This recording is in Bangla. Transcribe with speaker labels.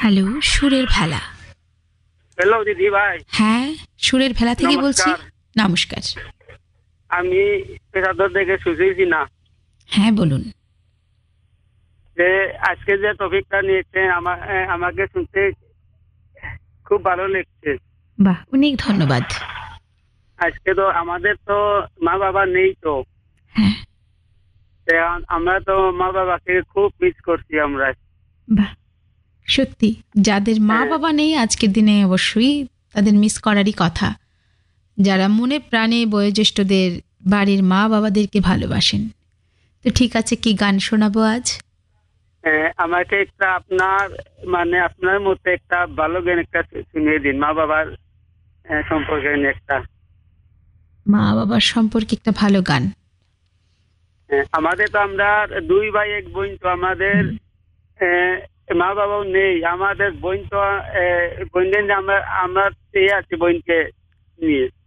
Speaker 1: হ্যালো, সুরের ভেলা।
Speaker 2: হ্যালো দিদি ভাই।
Speaker 1: হ্যাঁ, সুরের ভেলা থেকে বলছি।
Speaker 2: নমস্কার।
Speaker 1: নমস্কার।
Speaker 2: আমি পেশাদার থেকে সুশীল না
Speaker 1: হ্যাঁ, বলুন।
Speaker 2: যে আজকে যে টপিকটা নিয়েছেন আমাকে শুনতে খুব ভালো লাগছে।
Speaker 1: বাহ, অনেক ধন্যবাদ।
Speaker 2: আজকে তো আমাদের তো মা বাবা নেই তো,
Speaker 1: হ্যাঁ,
Speaker 2: তা আমরা তো মা বাবাকে খুব মিস করছি আমরা।
Speaker 1: বাহ, সত্যি যাদের মা
Speaker 2: হ্যাঁ,
Speaker 1: বাবা নেই আজকের দিনে অবশ্যই তাদের মিস করারই কথা। যারা মনে প্রাণে বয়োজ্যেষ্ঠদের বাড়ির মা বাবাদেরকে ভালোবাসেন। তো ঠিক আছে, কি গান শোনাবো আজ?
Speaker 2: আমাকে একটা আপনার মতে একটা ভালো গান একটা শুনিয়ে দিন মা বাবার সম্পর্কে নিয়ে একটা।
Speaker 1: মা বাবার সম্পর্কে একটা ভালো গান।
Speaker 2: আমাদের তো আমরা দুই ভাই এক বোন, তো আমাদের আহ, মা বাবাও নেই। আমাদের বোন তো বোনদের আমরা আমরা চেয়ে আছি বোনকে নিয়ে।